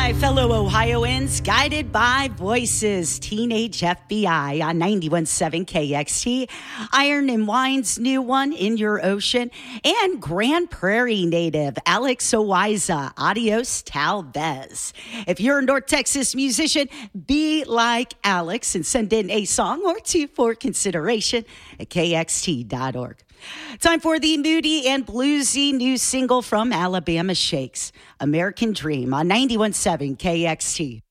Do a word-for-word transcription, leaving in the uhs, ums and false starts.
Hi, fellow Ohioans, guided by voices, Teenage F B I on ninety-one point seven K X T, Iron and Wine's new one, In Your Ocean, and Grand Prairie native Alex Oiza, Adios Talvez. If you're a North Texas musician, be like Alex and send in a song or two for consideration at K X T dot org. Time for the moody and bluesy new single from Alabama Shakes, American Dream on ninety-one point seven K X T.